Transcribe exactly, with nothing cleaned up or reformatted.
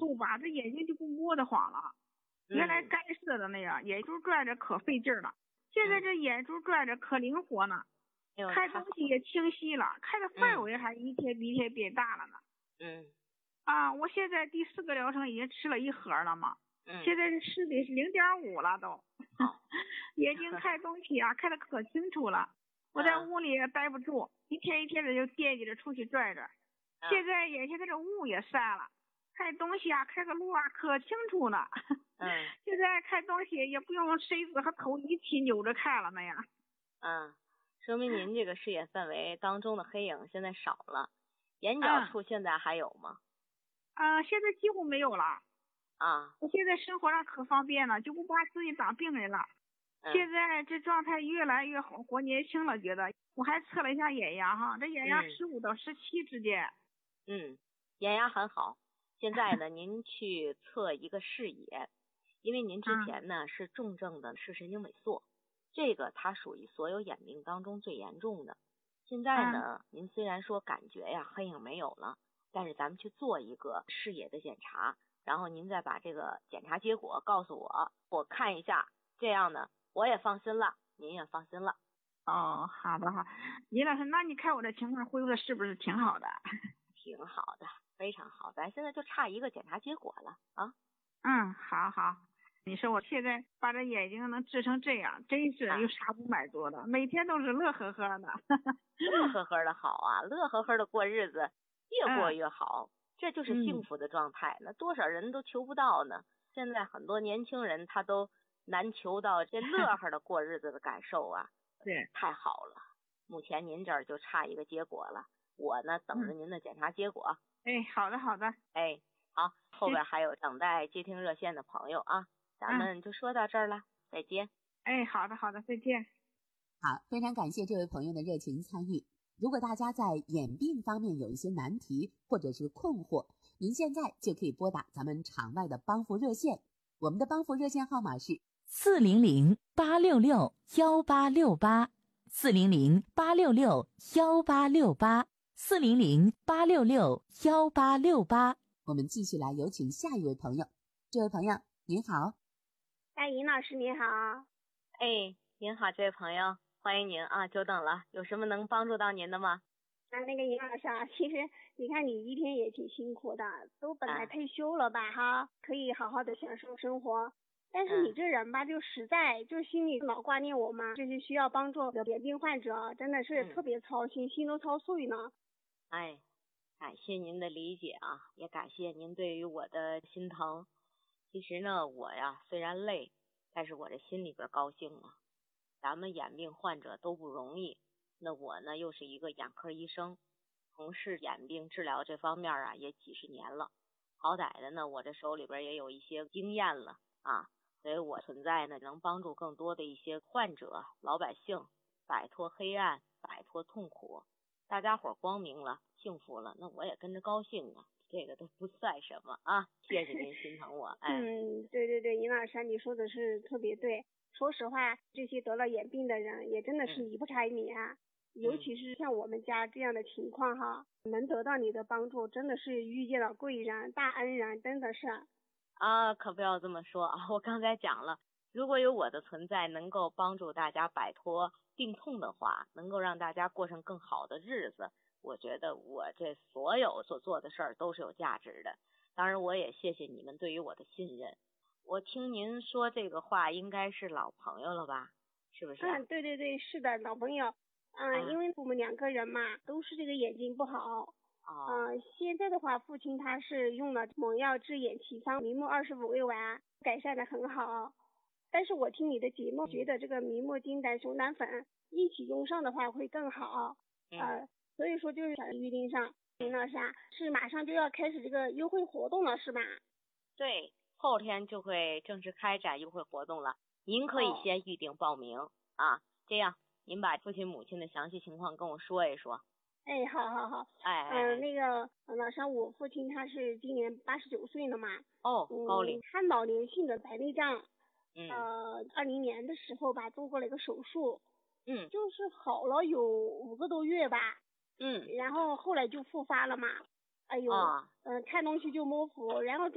后吧，这眼睛就不摸得慌了。原来干涩的那样，眼珠转着可费劲了。现在这眼珠转着可灵活呢，嗯、看东西也清晰了，看的范围还一天比一天变大了呢。 嗯。 啊，我现在第四个疗程已经吃了一盒了嘛， 嗯， 现在是吃的是零点五了都。眼睛看东西啊，看得可清楚了。我在屋里也待不住，一天一天的就惦记着出去转转。现在眼前的这雾也散了，看东西啊，看个路啊可清楚了。 嗯， 现在看东西也不用身子和头一起扭着看了那样。 嗯，说明您这个视野范围当中的黑影现在少了。眼角处现在还有吗？ 啊、呃，现在几乎没有了。 啊， 我现在生活上可方便了，就不把自己当病人了。 嗯、 现在这状态越来越好，活年轻了，觉得。我还测了一下眼压哈，这眼压十五到十七之间。 嗯，眼压很好。现在呢，您去测一个视野，因为您之前呢、嗯、是重症的视神经萎缩，这个它属于所有眼病当中最严重的。现在呢，嗯、您虽然说感觉呀黑影没有了，但是咱们去做一个视野的检查，然后您再把这个检查结果告诉我，我看一下，这样呢我也放心了，您也放心了。 哦，好的好，李老师，那你看我这情况恢复的是不是挺好的？ 挺好的，非常好，咱现在就差一个检查结果了啊。 嗯，好好，你说我现在把这眼睛能治成这样，真是有啥不满足的，啊、每天都是乐呵呵的。 乐呵呵的好啊，乐呵呵的过日子，越过越好，嗯、这就是幸福的状态。嗯、那多少人都求不到呢？现在很多年轻人他都难求到这乐呵的过日子的感受啊。 对， 太好了，目前您这儿就差一个结果了，我呢等着您的检查结果。 嗯、哎，好的好的。 哎，好，后边还有等待接听热线的朋友啊，咱们就说到这儿了，嗯、再见。 哎，好的好的，再见。 好，非常感谢这位朋友的热情参与。如果大家在眼病方面有一些难题或者是困惑，您现在就可以拨打咱们场外的帮扶热线，我们的帮扶热线号码是四零零八六六幺八六八，四零零八六六幺八六八，四零零八六六幺八六八。 我们继续来有请下一位朋友。这位朋友您好。 哎，尹老师您好。 哎，您好，这位朋友，欢迎您啊，久等了，有什么能帮助到您的吗？ 啊，那个尹老师啊，其实你看你一天也挺辛苦的，都本来退休了吧、啊、哈，可以好好的享受生活。但是你这人吧，就实在就心里老挂念我嘛，就是需要帮助的眼病患者，真的是特别操心，嗯、心都操碎呢。 哎，感谢您的理解啊，也感谢您对于我的心疼。其实呢，我呀虽然累，但是我这心里边高兴啊。咱们眼病患者都不容易，那我呢又是一个眼科医生，从事眼病治疗这方面啊也几十年了，好歹的呢我这手里边也有一些经验了啊。所以我存在呢，能帮助更多的一些患者、老百姓摆脱黑暗，摆脱痛苦，大家伙光明了，幸福了，那我也跟着高兴啊，这个都不算什么啊。谢谢您心疼我。哎， 嗯，对对对，尹老师，你说的是特别对。说实话，这些得了眼病的人也真的是离不开你啊，嗯、尤其是像我们家这样的情况哈，能得到你的帮助，真的是遇见了贵人、大恩人，真的是。 啊，可不要这么说啊！我刚才讲了，如果有我的存在能够帮助大家摆脱病痛的话，能够让大家过上更好的日子，我觉得我这所有所做的事儿都是有价值的。当然我也谢谢你们对于我的信任。我听您说这个话应该是老朋友了吧，是不是、啊？ 嗯，对对对，是的，老朋友。嗯、呃啊，因为我们两个人嘛都是这个眼睛不好。 哦， 嗯、呃，现在的话，父亲他是用了蒙药治眼奇方明目二十五味丸，改善的很好。但是我听你的节目，觉得这个明目金丹熊胆粉一起用上的话会更好。 嗯、 呃，所以说就是想预定上。林老师啊，是马上就要开始这个优惠活动了，是吧？ 对，后天就会正式开展优惠活动了。您可以先预定报名、哦、啊，这样您把父亲母亲的详细情况跟我说一说。 哎，好好好， 哎， 嗯、呃，那个老师，我父亲他是今年八十九岁了嘛， 哦，高龄， 嗯，他脑源性的白内障， 嗯， 呃，二零年的时候吧，做过了一个手术， 嗯， 就是好了有五个多月吧， 嗯， 然后后来就复发了嘛，哎呦，嗯、 啊， 呃，看东西就模糊，然后。